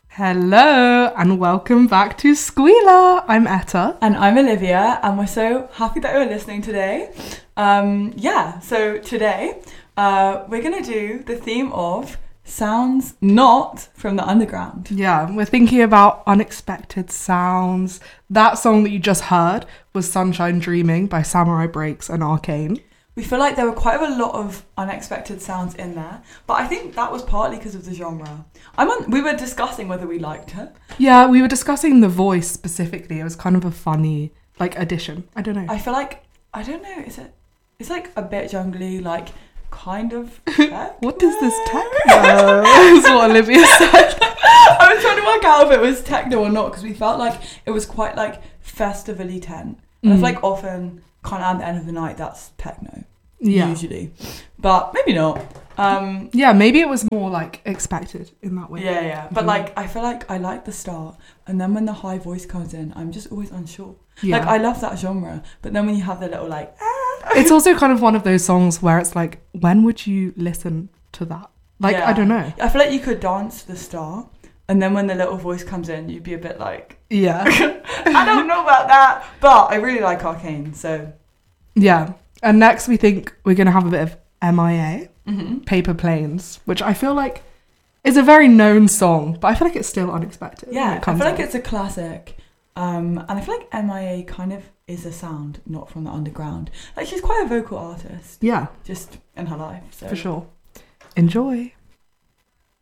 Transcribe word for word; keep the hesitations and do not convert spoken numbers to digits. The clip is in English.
Hello and welcome back to Squealer. I'm Etta. And I'm Olivia, and we're so happy that you're listening today. Um, yeah, so today uh, we're going to do the theme of sounds not from the underground. Yeah, we're thinking about unexpected sounds. That song that you just heard was Sunshine Dreaming by Samurai Breaks and Arcane. We feel like there were quite a lot of unexpected sounds in there, but I think that was partly because of the genre. I'm on, we were discussing whether we liked it. Yeah, we were discussing the voice specifically. It was kind of a funny, like, addition. I don't know. I feel like, I don't know, is it, it's like a bit jungly, like, kind of techno? What is this techno? Is what Olivia said. I was trying to work out if it was techno or not, because we felt like it was quite, like, festivally tense. And mm. I feel like often, kind of at the end of the night, that's techno. Yeah. Usually. But maybe not. Um, yeah, maybe it was more like expected in that way. Yeah, yeah. But like, I feel like I like the start, and then when the high voice comes in, I'm just always unsure. Yeah. Like, I love that genre, but then when you have the little like... Ah. It's also kind of one of those songs where it's like, when would you listen to that? Like, yeah. I don't know. I feel like you could dance to the start, and then when the little voice comes in, you'd be a bit like... Yeah. I don't know about that, but I really like Arcane, so... Yeah. And next we think we're going to have a bit of M I A, mm-hmm. Paper Planes, which I feel like is a very known song, but I feel like it's still unexpected. Yeah, I feel like it's a classic. Um, and I feel like M I A kind of is a sound not from the underground. Like, she's quite a vocal artist. Yeah. Just in her life. So. For sure. Enjoy.